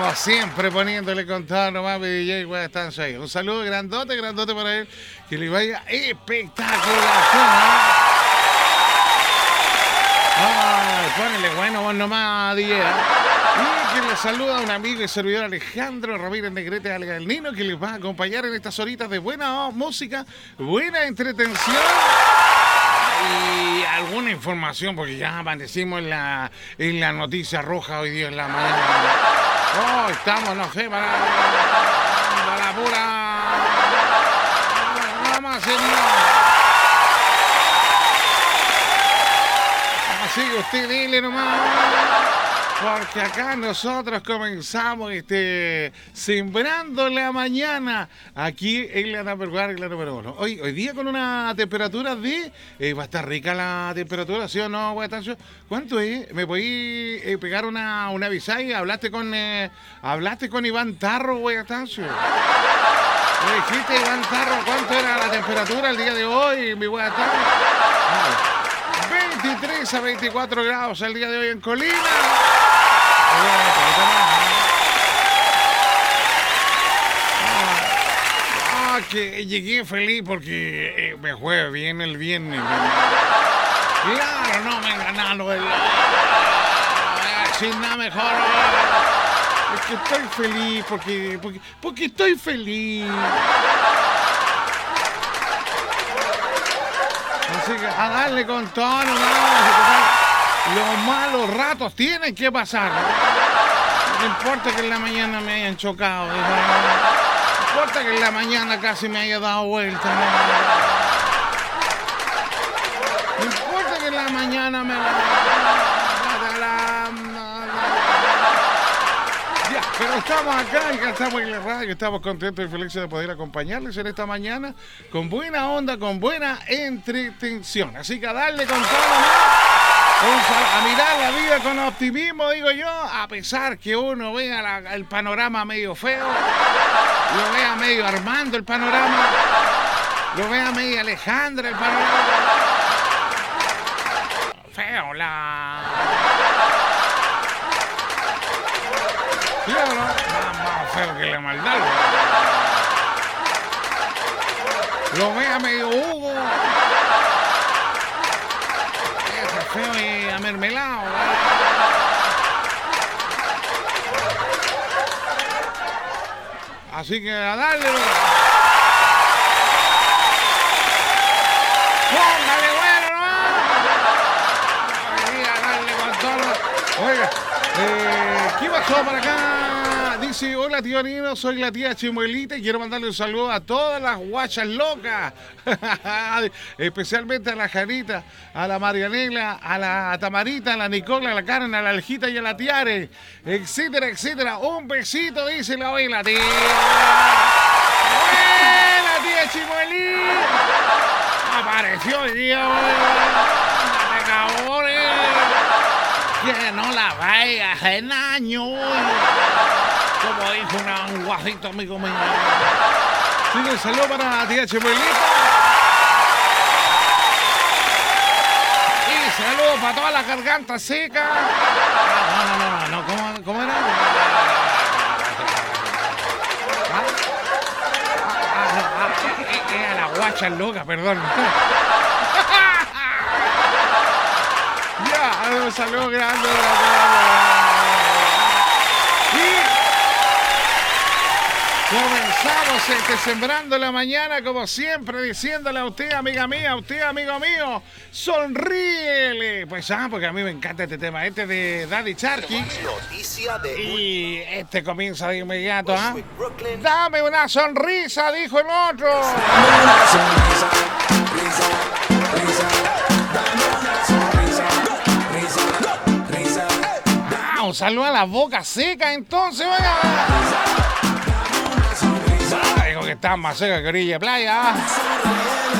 Como siempre, poniéndole con todo nomás, DJ Guastanzo ahí. Un saludo grandote para él. Que le vaya espectacular. Ay, ponele bueno vos nomás, DJ. Y que le saluda a un amigo y servidor Alejandro Ramírez Negrete Algalnino, que les va a acompañar en estas horitas de buena música, buena entretención y alguna información, porque ya amanecimos en la noticia roja hoy día en la mañana. Oh, estamos, no sé, para la pura... Nada más, así que usted dile nomás, porque acá nosotros comenzamos sembrando la mañana aquí en la número 1. Hoy día con una temperatura de... va a estar rica la temperatura, ¿sí o no, Guastancio? ¿Cuánto es? ¿Me podí pegar una avisada? ¿Hablaste con Iván Tarro, Guastancio? ¿Le dijiste, Iván Tarro, cuánto era la temperatura el día de hoy, mi Guastancio? 23 a 24 grados el día de hoy en Colina. Que llegué feliz porque me fue bien el viernes. Claro, no me ganaron sin nada mejor. Es que estoy feliz porque estoy feliz. Así que a darle con todo nomás. Los malos ratos tienen que pasar. No importa que en la mañana me hayan chocado. No importa que en la mañana casi me haya dado vuelta. No importa que en la mañana me... Ya, pero estamos acá y estamos en la radio, estamos contentos y felices de poder acompañarles en esta mañana con buena onda, con buena entretención. Así que a darle con todo. A mirar la vida con optimismo, digo yo, a pesar que uno vea el panorama medio feo, lo vea medio Armando el panorama, lo vea medio Alejandra el panorama. Feo ¿Sí o no? Más feo que la maldad. Lo vea medio Hugo. Feo y amermelado. Así que a darle. Póngale bueno, ¿no? A darle con todo. Oiga, ¿qué pasó para acá? Dice, hola tío Nino, soy la tía Chimuelita y quiero mandarle un saludo a todas las guachas locas. Especialmente a la Janita, a la Marianela, a la Tamarita, a la Nicola, a la Karen, a la Aljita y a la Tiare, etcétera, etcétera. Un besito, dice la abuela tía. ¡Buena tía Chimuelita! Apareció el día, ¡de cabrones! Que no la vayas en año. Como dijo un guajito amigo mío. Sí, un saludo para la tía Chimuelita. Y saludos para toda la garganta seca. No, ¿cómo era? Era la guacha loca, perdón. Ya, un saludo grande. Comenzamos sembrando la mañana como siempre, diciéndole a usted, amiga mía, a usted, amigo mío, sonríele. Pues porque a mí me encanta este tema, de Daddy Sharky. Y comienza de inmediato, ¿ah? Dame una sonrisa, dijo el otro. Dame una sonrisa, Un saludo a la boca seca, entonces, vaya. Digo que está más seca que orilla de playa.